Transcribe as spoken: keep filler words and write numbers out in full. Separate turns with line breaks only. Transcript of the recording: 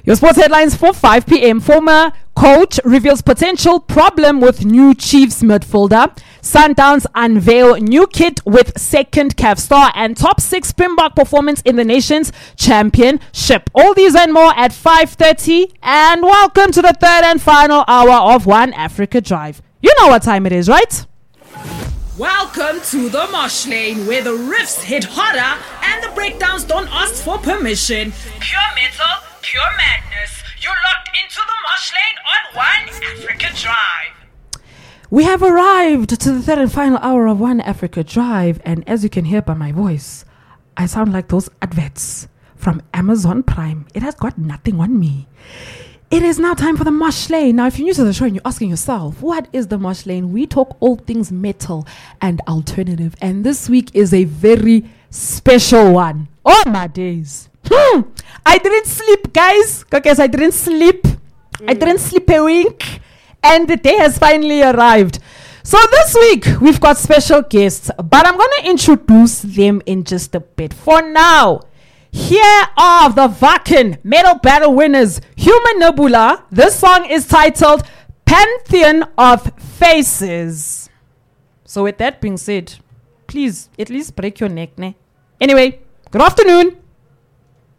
Your sports headlines for five p.m. Former coach reveals potential problem with new Chiefs midfielder. Sundowns unveil new kit with second C A F star and top six Springbok performance in the nation's championship. All these and more at five thirty. And welcome to the third and final hour of One Africa Drive. You know what time it is, right?
Welcome to the Mosh Lane, where the riffs hit harder and the breakdowns don't ask for permission. Pure metal, pure madness. You're locked into the Mosh Lane on One Africa Drive.
We have arrived to the third and final hour of One Africa Drive, and as you can hear by my voice, I sound like those adverts from Amazon Prime. It has got nothing on me. It is now time for the Mosh Lane. Now, if you're new to the show and you're asking yourself, what is the Mosh Lane? We talk all things metal and alternative. And this week is a very special one. Oh, my days. Hmm. I didn't sleep, guys. Guys, I didn't sleep. Mm. I didn't sleep a wink. And the day has finally arrived. So this week, we've got special guests. But I'm going to introduce them in just a bit. For now, here are the Wacken Metal Battle winners, Human Nebula. This song is titled Pantheon of Faces. So with that being said, please at least break your neck, ne? Anyway, good afternoon.